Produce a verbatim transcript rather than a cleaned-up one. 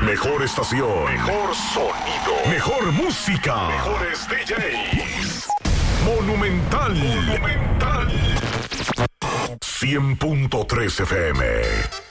Mejor estación. Mejor sonido. Mejor música. Mejores D Js. Monumental. Monumental. cien punto tres F M.